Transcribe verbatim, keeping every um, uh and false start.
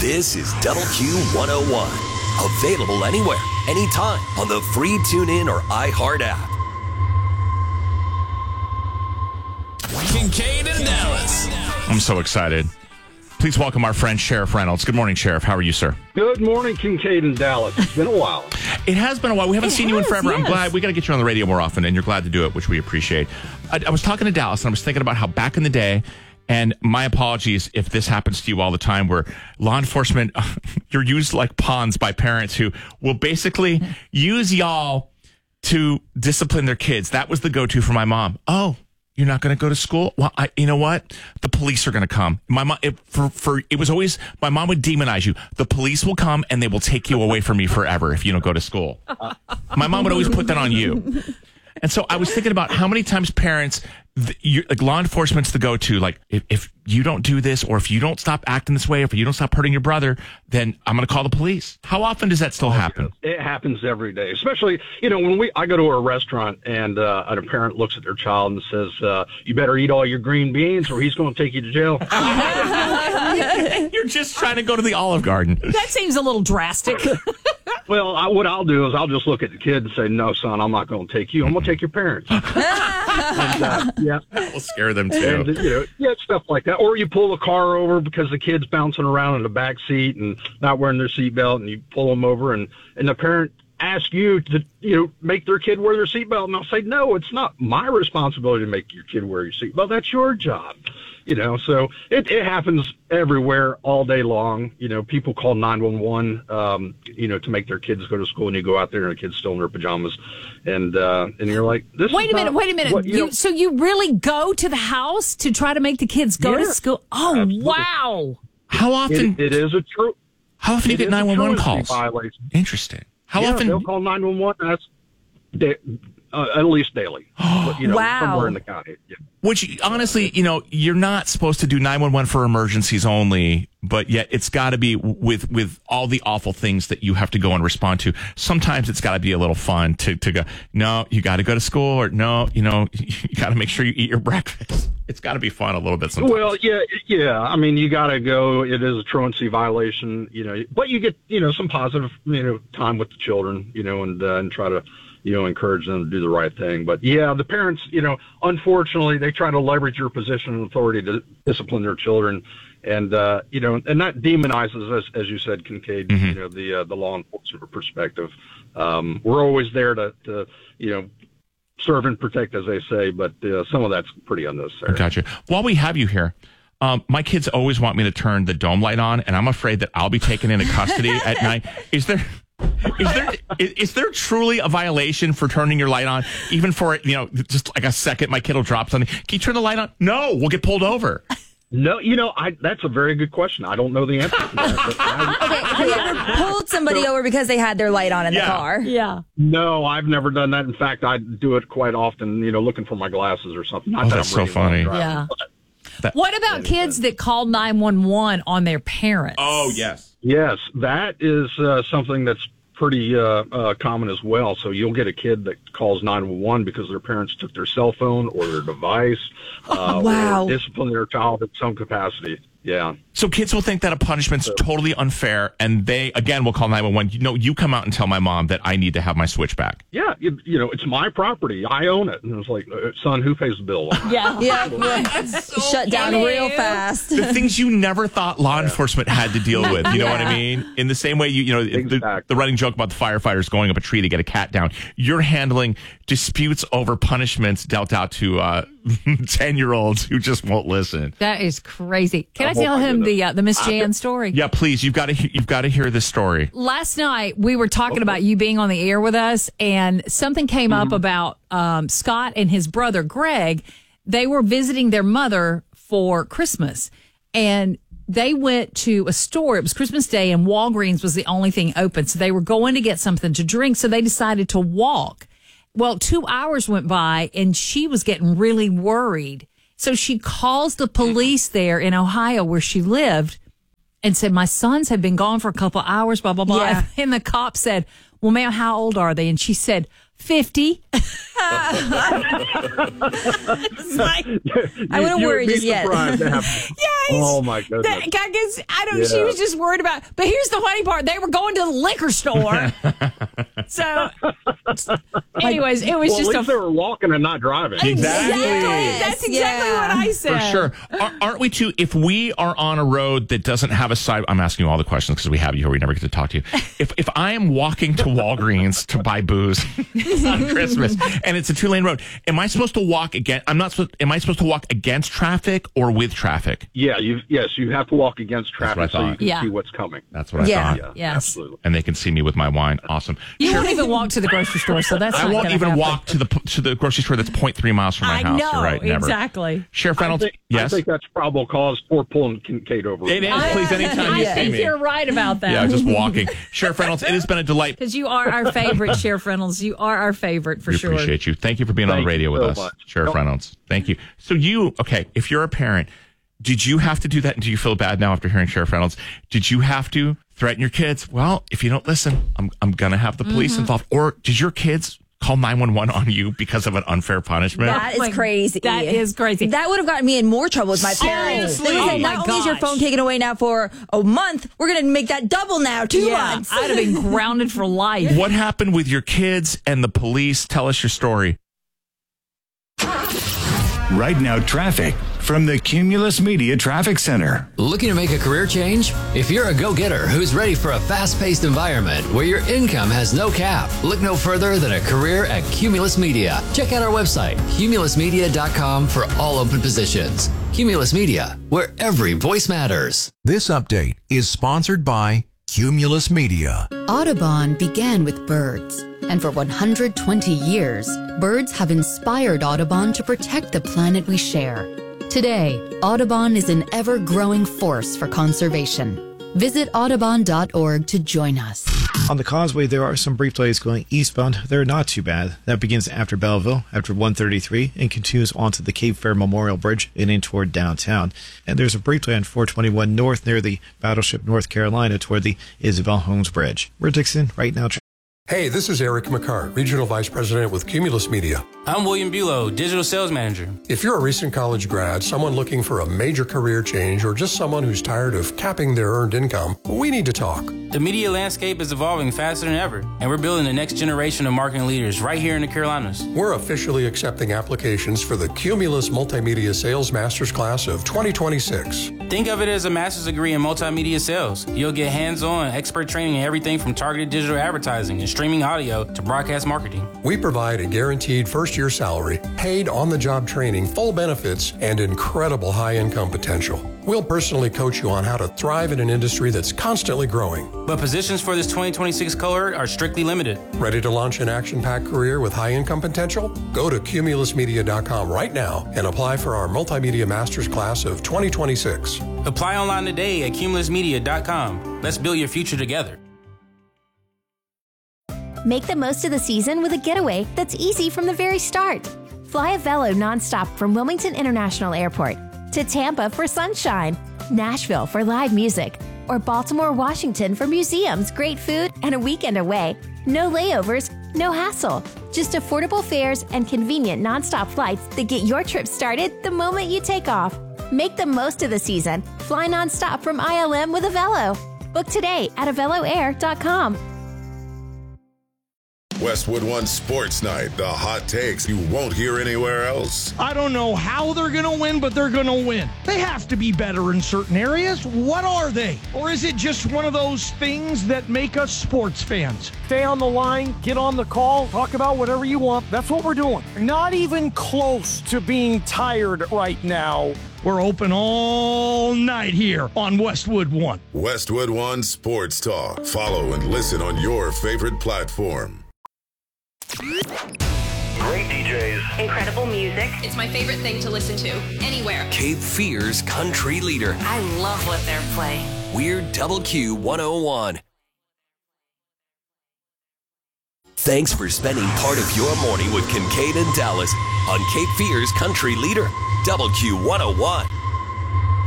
This is Double Q one oh one. Available anywhere, anytime on the free TuneIn or iHeart app. Kincaid and Dallas. I'm so excited. Please welcome our friend Sheriff Reynolds. Good morning, Sheriff. How are you, sir? Good morning, Kincaid and Dallas. It's been a while. It has been a while. We haven't It seen you in has, forever. I'm yes. glad. We got to get you on the radio more often, and you're glad to do it, which we appreciate. I, I was talking to Dallas, and I was thinking about how back in the day, and my apologies if this happens to you all the time, where law enforcement, you're used like pawns by parents who will basically use y'all to discipline their kids. That was the go-to for my mom. Oh, you're not going to go to school? Well, I, you know what? The police are going to come. My mom, it, for, for, it was always, my mom would demonize you. The police will come and they will take you away from me forever if you don't go to school. My mom would always put that on you. And so I was thinking about how many times parents, the, you, like law enforcement's the go-to. Like if, if you don't do this, or if you don't stop acting this way, or if you don't stop hurting your brother, then I'm going to call the police. How often does that still happen? It happens every day, especially, you know, when we, I go to a restaurant and, uh, and a parent looks at their child and says, uh, you better eat all your green beans or he's going to take you to jail. You're just trying to go to the Olive Garden. That seems a little drastic. Well, I, what I'll do is I'll just look at the kid and say, no, son, I'm not going to take you. I'm going to take your parents. and, uh, yeah. That will scare them too. And, you know, yeah, stuff like that. Or you pull the car over because the kid's bouncing around in the back seat and not wearing their seatbelt, and you pull them over, and, and the parent asks you to, you know, make their kid wear their seatbelt. And I'll say, no, it's not my responsibility to make your kid wear your seatbelt. That's your job. You know, so it, it happens everywhere all day long. You know, people call nine one one, um, you know, to make their kids go to school, and you go out there and the kid's still in their pajamas. And uh, and you're like, this Wait is a minute, not wait a minute. what, you you, know, so you really go to the house to try to make the kids go Yeah, to school? Oh, absolutely. wow. How often? it, it is a true. How often do you get nine one one calls? Violation. Interesting. How yeah, often? they'll call nine one one. That's da- uh, at least daily. But, you know, Wow. somewhere in the county. Yeah. Which, honestly, you know, you're not supposed to do nine one one for emergencies only, but yet it's got to be with with all the awful things that you have to go and respond to. Sometimes it's got to be a little fun to, to go, no, you got to go to school, or no, you know, you got to make sure you eat your breakfast. It's got to be fun a little bit sometimes. Well, yeah, yeah. I mean, you got to go. It is a truancy violation, you know, but you get, you know, some positive, you know, time with the children, you know, and uh, and try to, you know, encourage them to do the right thing. But yeah, the parents, you know, unfortunately, they try to leverage your position of authority to discipline their children, and uh, you know, and that demonizes, as as you said, Kincaid, Mm-hmm. you know, the uh, the law enforcement perspective. Um, we're always there to, to, you know, serve and protect, as they say, but uh, some of that's pretty unnecessary. Gotcha. While we have you here, um, my kids always want me to turn the dome light on, and I'm afraid that I'll be taken into custody at night. Is there, is there, is, is there truly a violation for turning your light on, even for, you know, just like a second, my kid will drop something? Can you turn the light on? No, we'll get pulled over. No, you know, I, that's a very good question. I don't know the answer to that. But I, Okay, have you ever pulled somebody over because they had their light on in Yeah. the car? Yeah. no, I've never done that. In fact, I do it quite often, you know, looking for my glasses or something. Not Oh, that that's I'm so reading while I'm funny. driving, Yeah. but That- What about kids that call nine one one on their parents? Oh, yes. yes, that is uh, something that's pretty uh, uh, common as well. So you'll get a kid that calls nine one one because their parents took their cell phone or their device, uh, wow. or disciplined their child in some capacity. Yeah. So kids will think that a punishment's totally unfair, and they, again, will call nine one one. You know, you come out and tell my mom that I need to have my switch back. Yeah, you, you know, it's my property. I own it. And it's like, uh, son, who pays the bill? Yeah. Yeah, shut down funny. real fast. The things you never thought law enforcement had to deal with. You know what I mean? In the same way, you you know, the, Exactly. the running joke about the firefighters going up a tree to get a cat down. You're handling disputes over punishments dealt out to uh, ten-year-olds who just won't listen. That is crazy. Can I Oh, tell my him goodness. the uh, the Miss Jan story? Yeah, please, you've got to you've got to hear this story. Last night we were talking about you being on the air with us, and something came up about um, Scott and his brother Greg. They were visiting their mother for Christmas, and they went to a store. It was Christmas Day, and Walgreens was the only thing open. So they were going to get something to drink, so they decided to walk. Well, two hours went by, and she was getting really worried. So she calls the police there in Ohio where she lived and said, my sons have been gone for a couple of hours, blah, blah, blah. Yeah. And the cop said, well, ma'am, how old are they? And she said, fifty. It's like, You- I wouldn't you worry would be just yet. surprised to have- Yeah, Oh my goodness. That, I guess I don't. She Yeah. was just worried about. But here's the funny part: they were going to the liquor store. So, anyways, it was Well, at just least a. they were walking and not driving. Exactly. Yes, That's exactly yeah. what I said. For sure. Ar- Aren't we too? If we are on a road that doesn't have a side, I'm asking you all the questions because we have you here. We never get to talk to you. If if I am walking to Walgreens to buy booze on Christmas and it's a two lane road, am I supposed to walk again? I'm not supposed. Am I supposed to walk against traffic or with traffic? Yeah, you yes, you have to walk against That's what I traffic so you thought. can Yeah. see what's coming. That's what I Yeah. thought. Yeah, Yes. absolutely. And they can see me with my wine. Awesome. You won't even walk to the grocery store, so that's I not won't gonna even happen. walk to the to the grocery store that's zero point three miles from my I house. know, You're right, never. exactly. Sheriff I Reynolds, think, yes. I think that's probable cause for pulling Kincaid over. It is. Please, anytime you I see think me. you're right about that. Yeah, just walking. Sheriff Reynolds, it has been a delight. Because you are our favorite, Sheriff Reynolds. You are our favorite for We sure. appreciate you. Thank you for being on Thank the radio you with so us, much. Sheriff Yep. Reynolds. Thank you. So you, okay, if you're a parent, did you have to do that? And do you feel bad now after hearing Sheriff Reynolds? Did you have to threaten your kids? Well, if you don't listen, I'm I'm gonna have the police Mm-hmm. involved. Or did your kids call nine one one on you because of an unfair punishment? That is Like, crazy. that is crazy. That would have gotten me in more trouble with my parents. Seriously? They would say, Oh, not my only is your gosh. phone taken away now for a month, we're going to make that double now, two Yeah, months. I'd have been grounded for life. What happened with your kids and the police? Tell us your story. Right now, traffic from the Cumulus Media Traffic Center. Looking to make a career change? If you're a go-getter who's ready for a fast-paced environment where your income has no cap, look no further than a career at Cumulus Media. Check out our website, cumulus media dot com, for all open positions. Cumulus Media, where every voice matters. This update is sponsored by Cumulus Media. Audubon began with birds, and for one hundred twenty years, birds have inspired Audubon to protect the planet we share. Today, Audubon is an ever-growing force for conservation. Visit audubon dot org to join us. On the causeway, there are some brief delays going eastbound. They're not too bad. That begins after Belleville, after one thirty-three, and continues onto the Cape Fear Memorial Bridge and in toward downtown. And there's a brief delay on four twenty-one north near the Battleship North Carolina toward the Isabel Holmes Bridge. We're Dixon, right now. Hey, this is Eric McCart, Regional Vice President with Cumulus Media. I'm William Bulow, Digital Sales Manager. If you're a recent college grad, someone looking for a major career change, or just someone who's tired of capping their earned income, we need to talk. The media landscape is evolving faster than ever, and we're building the next generation of marketing leaders right here in the Carolinas. We're officially accepting applications for the Cumulus Multimedia Sales Masters Class of twenty twenty-six. Think of it as a master's degree in multimedia sales. You'll get hands-on expert training in everything from targeted digital advertising and streaming audio to broadcast marketing. We provide a guaranteed first-year salary, paid on-the-job training, full benefits, and incredible high-income potential. We'll personally coach you on how to thrive in an industry that's constantly growing. But positions for this twenty twenty-six cohort are strictly limited. Ready to launch an action-packed career with high-income potential? Go to cumulus media dot com right now and apply for our Multimedia Masters Class of twenty twenty-six. Apply online today at cumulus media dot com. Let's build your future together. Make the most of the season with a getaway that's easy from the very start. Fly a Velo nonstop from Wilmington International Airport to Tampa for sunshine, Nashville for live music, or Baltimore, Washington for museums, great food, and a weekend away. No layovers, no hassle. Just affordable fares and convenient nonstop flights that get your trip started the moment you take off. Make the most of the season. Fly nonstop from I L M with a Velo. Book today at avelo air dot com. Westwood One Sports Night, the hot takes you won't hear anywhere else. I don't know how they're going to win, but they're going to win. They have to be better in certain areas. What are they? Or is it just one of those things that make us sports fans? Stay on the line, get on the call, talk about whatever you want. That's what we're doing. Not even close to being tired right now. We're open all night here on Westwood One. Westwood One Sports Talk. Follow and listen on your favorite platform. Great D Js. Incredible music. It's my favorite thing to listen to anywhere. Cape Fear's country leader. I love what they're playing. We're Double Q one oh one. Thanks for spending part of your morning with Kincaid and Dallas on Cape Fear's country leader, Double Q one oh one.